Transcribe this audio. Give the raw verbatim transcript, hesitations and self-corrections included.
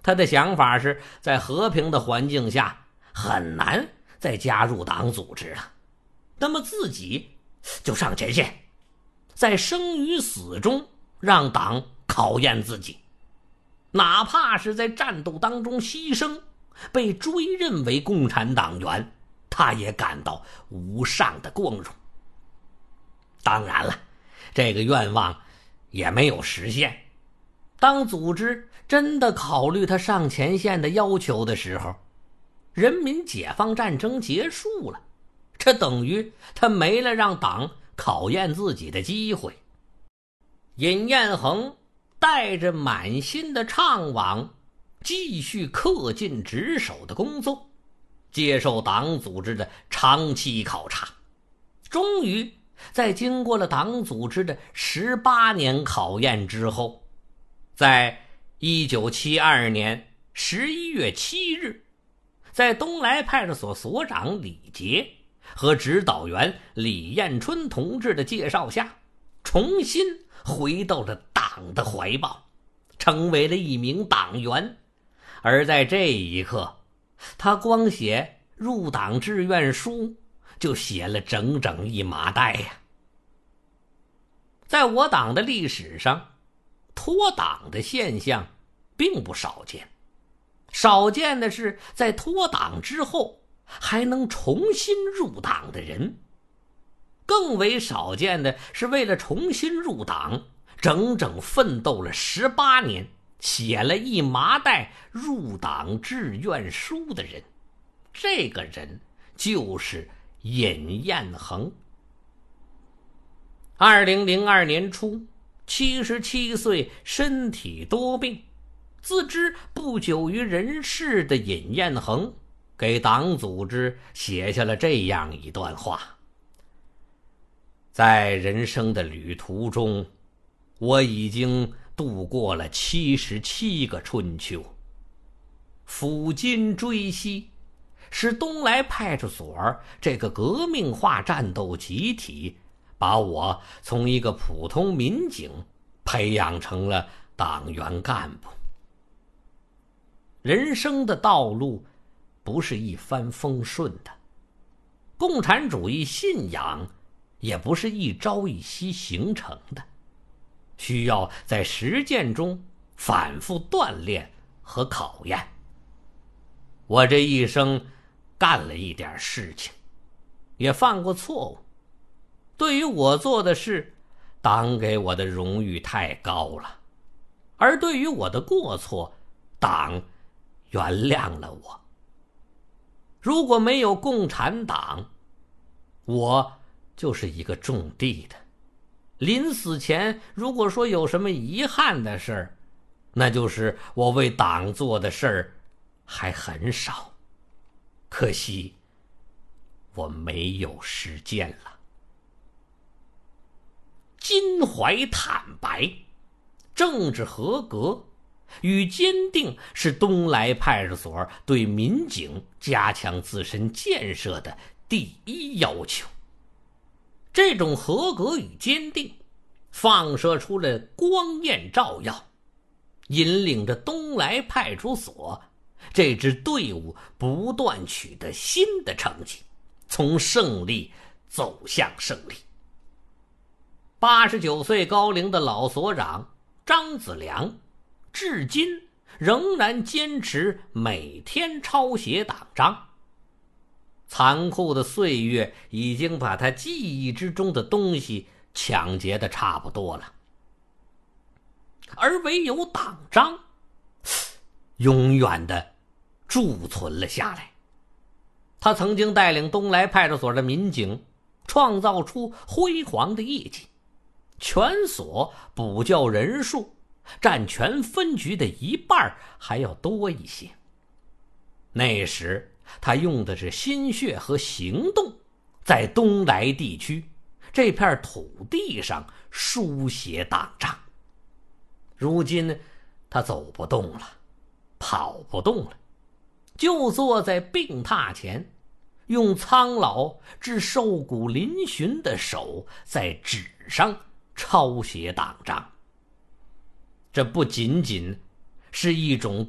他的想法是在和平的环境下很难再加入党组织了，那么自己就上前线，在生与死中让党考验自己，哪怕是在战斗当中牺牲，被追认为共产党员，他也感到无上的光荣。当然了，这个愿望也没有实现。当组织真的考虑他上前线的要求的时候，人民解放战争结束了，这等于他没了让党考验自己的机会。尹彦衡带着满心的怅惘，继续恪尽职守的工作，接受党组织的长期考察。终于在经过了党组织的十八年考验之后，在一九七二年十一月七日，在东来派出所所长李杰和指导员李彦春同志的介绍下，重新回到了党的怀抱，成为了一名党员。而在这一刻，他光写入党志愿书就写了整整一麻袋呀。在我党的历史上，脱党的现象并不少见，少见的是在脱党之后还能重新入党的人，更为少见的是为了重新入党整整奋斗了十八年，写了一麻袋入党志愿书的人。这个人就是尹彦衡。二零零二年初，七十七岁，身体多病，自知不久于人世的尹彦衡给党组织写下了这样一段话：在人生的旅途中，我已经度过了七十七个春秋。抚今追昔，是东来派出所这个革命化战斗集体把我从一个普通民警培养成了党员干部。人生的道路不是一帆风顺的，共产主义信仰也不是一朝一夕形成的，需要在实践中反复锻炼和考验。我这一生干了一点事情，也犯过错误，对于我做的事，党给我的荣誉太高了，而对于我的过错，党原谅了我。如果没有共产党，我就是一个种地的。临死前如果说有什么遗憾的事儿，那就是我为党做的事儿还很少，可惜我没有实践了。襟怀坦白，政治合格与坚定是东来派出所对民警加强自身建设的第一要求。这种合格与坚定放射出了光焰照耀，引领着东来派出所这支队伍不断取得新的成绩，从胜利走向胜利。八十九岁高龄的老所长张子良，至今仍然坚持每天抄写党章。残酷的岁月已经把他记忆之中的东西抢劫得差不多了，而唯有党章永远地贮存了下来。他曾经带领东来派出所的民警创造出辉煌的业绩，全所补教人数占全分局的一半还要多一些。那时他用的是心血和行动，在东来地区这片土地上书写党章。如今他走不动了，跑不动了，就坐在病榻前，用苍老至瘦骨嶙峋的手在纸上抄写党章。这不仅仅是一种